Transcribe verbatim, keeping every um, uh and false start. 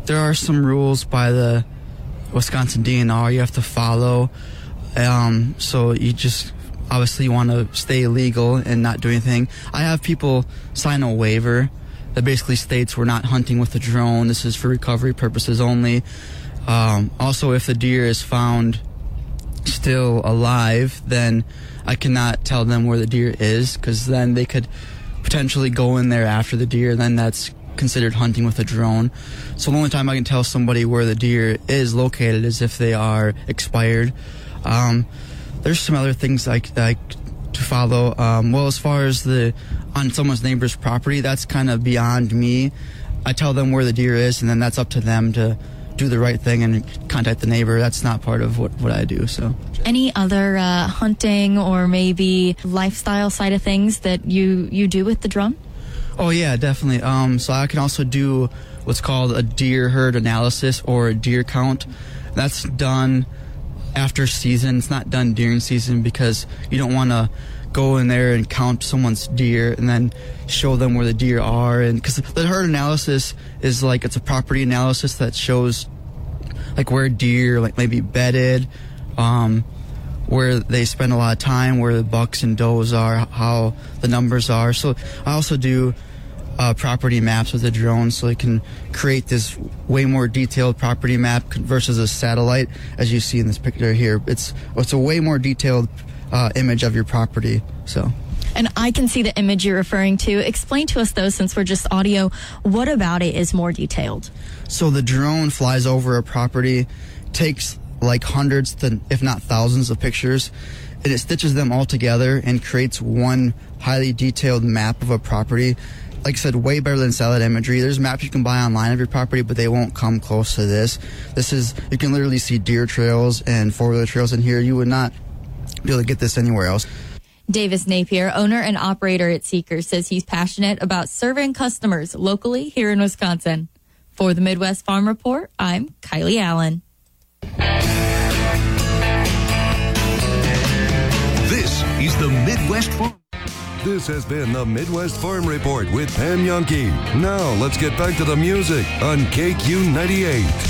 there are some rules by the Wisconsin D N R you have to follow. Um, so you just obviously want to stay legal and not do anything. I have people sign a waiver that basically states we're not hunting with a drone. This is for recovery purposes only. Um, also, if the deer is found still alive, then I cannot tell them where the deer is, because then they could potentially go in there after the deer. Then that's considered hunting with a drone. So the only time I can tell somebody where the deer is located is if they are expired. Um, there's some other things like like to follow. Um, well, as far as the on someone's neighbor's property, that's kind of beyond me. I tell them where the deer is, and then that's up to them to do the right thing and contact the neighbor. That's not part of what, what I do. So, any other uh, hunting or maybe lifestyle side of things that you, you do with the drone? Oh yeah, definitely. Um, so I can also do what's called a deer herd analysis or a deer count. That's done after season. It's not done during season because you don't want to go in there and count someone's deer and then show them where the deer are. And because the herd analysis is like, it's a property analysis that shows like where deer like maybe bedded, um, where they spend a lot of time, where the bucks and does are, how the numbers are. So I also do uh, property maps with the drone, so it can create this way more detailed property map versus a satellite, as you see in this picture here. It's it's a way more detailed uh, image of your property. So. And I can see the image you're referring to. Explain to us, though, since we're just audio, what about it is more detailed? So the drone flies over a property, takes like hundreds to, if not thousands of pictures, and it stitches them all together and creates one highly detailed map of a property. Like I said, way better than satellite imagery. There's maps you can buy online of your property, but they won't come close to this. This is, you can literally see deer trails and four-wheeler trails in here. You would not be able to get this anywhere else. Davis Napier, owner and operator at Seeker, says he's passionate about serving customers locally here in Wisconsin. For the Midwest Farm Report, I'm Kylie Allen. This is the Midwest Farm. This has been the Midwest Farm Report with Pam Jahnke. Now let's get back to the music on K Q ninety-eight.